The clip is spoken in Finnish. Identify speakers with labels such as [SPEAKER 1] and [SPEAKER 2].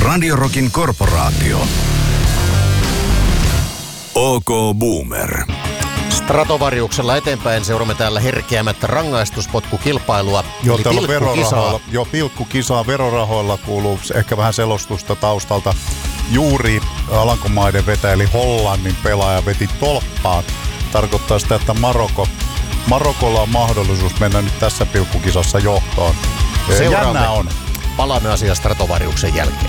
[SPEAKER 1] Radio Rockin korporaatio. OK Boomer.
[SPEAKER 2] Stratovariuksella eteenpäin seuraamme täällä herkeämättä rangaistuspotkukilpailua.
[SPEAKER 3] Joo,
[SPEAKER 2] eli
[SPEAKER 3] täällä on verorahoilla.
[SPEAKER 2] Joo,
[SPEAKER 3] pilkkukisaa verorahoilla kuuluu ehkä vähän selostusta taustalta. Juuri Alankomaiden vetäjä, eli Hollannin pelaaja veti tolppaan. Tarkoittaa sitä, että Marokolla on mahdollisuus mennä nyt tässä pilkkukisassa johtoon. Jännä on.
[SPEAKER 2] Palaamme asiaan Stratovariuksen jälkeen.